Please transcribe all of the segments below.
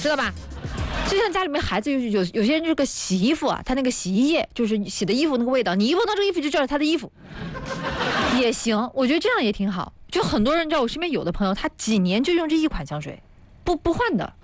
知道吧？就像家里面孩子有些人这个洗衣服啊，他那个洗衣液就是洗的衣服那个味道，你一闻到这个衣服就知道他的衣服也行，我觉得这样也挺好。就很多人知道，我身边有的朋友他几年就用这一款香水，不换的，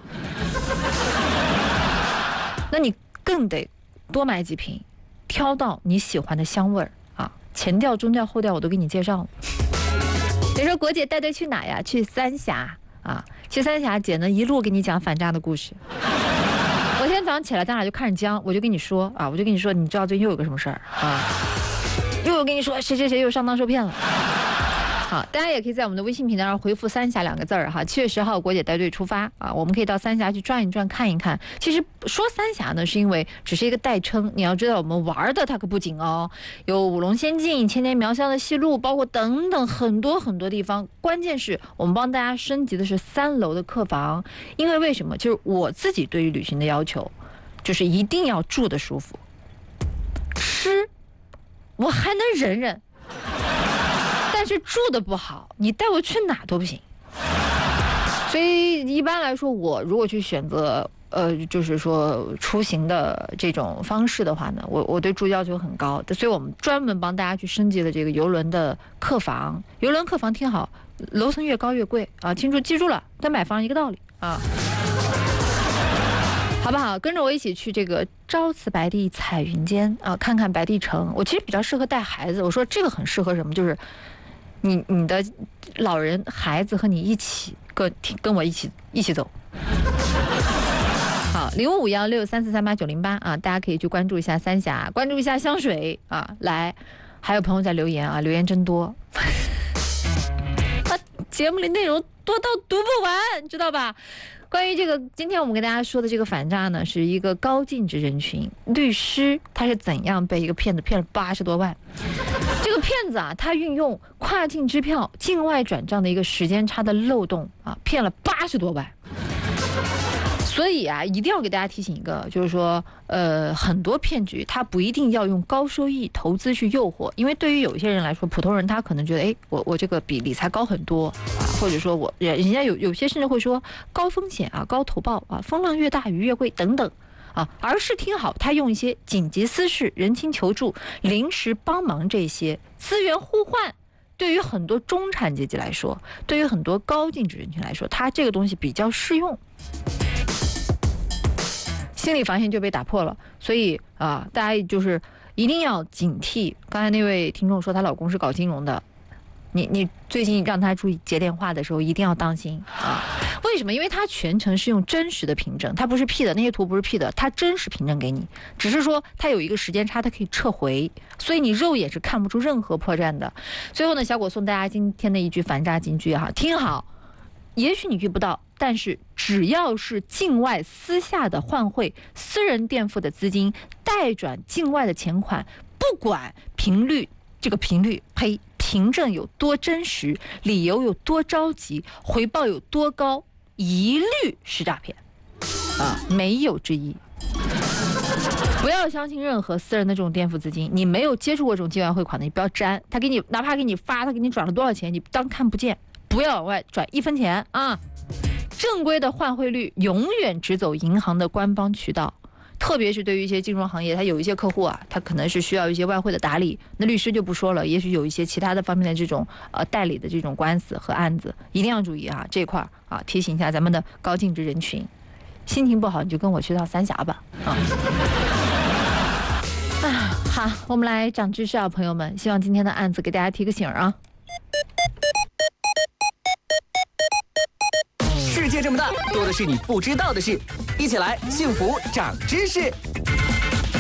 那你更得多买几瓶，挑到你喜欢的香味儿啊，前调、中调、后调我都给你介绍了。别说国姐带队去哪呀？去三峡啊！去三峡，姐呢一路给你讲反诈的故事。我今天早上起来，咱俩就看着江，我就跟你说啊，你知道最近又有个什么事儿啊？又有跟你说谁又上当受骗了。好，大家也可以在我们的微信平台上回复三峡2个字儿哈。7月10号，国姐带队出发啊，我们可以到三峡去转一转、看一看。其实说三峡呢，是因为只是一个代称，你要知道我们玩的它可不仅哦，有五龙仙境、千年苗乡的西路，包括等等很多很多地方。关键是我们帮大家升级的是3楼的客房，因为为什么？就是我自己对于旅行的要求，就是一定要住得舒服，吃我还能忍忍。但是住的不好，你带我去哪都不行。所以一般来说，我如果去选择就是说出行的这种方式的话呢，我对住要求很高，所以我们专门帮大家去升级了这个邮轮的客房。邮轮客房听好，楼层越高越贵啊，记住了，跟买房一个道理啊。好不好？跟着我一起去这个朝辞白帝彩云间啊，看看白帝城。我其实比较适合带孩子，我说这个很适合什么？就是你的老人孩子和你一起跟我一起走。好，055163438908啊，大家可以去关注一下三峡，关注一下香水啊。来，还有朋友在留言啊，留言真多。节目里内容多到读不完，知道吧？关于这个，今天我们跟大家说的这个反诈呢，是一个高净值人群。律师他是怎样被一个骗子骗了80多万？这个骗子啊，他运用跨境支票、境外转账的一个时间差的漏洞啊，骗了80多万。所以啊，一定要给大家提醒一个，就是说，很多骗局它不一定要用高收益投资去诱惑，因为对于有些人来说，普通人他可能觉得，哎，我这个比理财高很多啊，或者说人家有些甚至会说高风险啊、高投报啊、风浪越大鱼越贵等等啊，而是听好，他用一些紧急私事、人情求助、临时帮忙这些资源互换。对于很多中产阶级来说，对于很多高净值人群来说，它这个东西比较适用。心理防线就被打破了，所以啊，大家就是一定要警惕。刚才那位听众说她老公是搞金融的，你最近让他注意接电话的时候一定要当心啊！为什么？因为他全程是用真实的凭证，他不是 P 的，那些图不是 P 的，他真实凭证给你，只是说他有一个时间差，他可以撤回，所以你肉眼是看不出任何破绽的。最后呢，小果送大家今天的一句反诈金句哈，听好。也许你遇不到，但是只要是境外私下的换汇、私人垫付的资金、代转境外的钱款，不管凭证有多真实，理由有多着急，回报有多高，一律是诈骗啊，没有之一。不要相信任何私人的这种垫付资金，你没有接触过这种境外汇款的，你不要沾。他给你哪怕给你发，他给你转了多少钱，你当看不见。不要往外转1分钱啊！正规的换汇率永远只走银行的官方渠道，特别是对于一些金融行业，他有一些客户啊，他可能是需要一些外汇的打理，那律师就不说了，也许有一些其他的方面的这种代理的这种官司和案子，一定要注意啊！这块啊，提醒一下咱们的高净值人群，心情不好你就跟我去到三峡吧啊！好，我们来长知识啊，朋友们，希望今天的案子给大家提个醒啊！ 世界这么大，多的是你不知道的事，一起来幸福长知识。